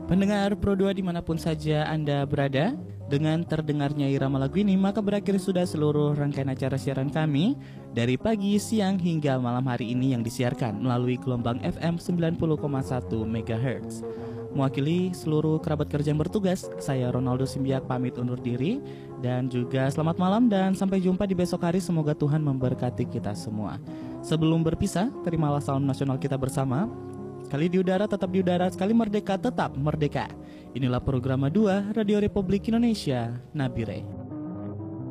Pendengar Pro 2 dimanapun saja Anda berada, dengan terdengarnya irama lagu ini maka berakhir sudah seluruh rangkaian acara siaran kami dari pagi, siang hingga malam hari ini yang disiarkan melalui gelombang FM 90,1 MHz. Mewakili seluruh kerabat kerja yang bertugas, saya Ronaldo Simbiak pamit undur diri dan juga selamat malam dan sampai jumpa di besok hari. Semoga Tuhan memberkati kita semua. Sebelum berpisah, terimalah salam nasional kita bersama. Sekali di udara tetap di udara, sekali merdeka tetap merdeka. Inilah program 2 Radio Republik Indonesia, Nabire.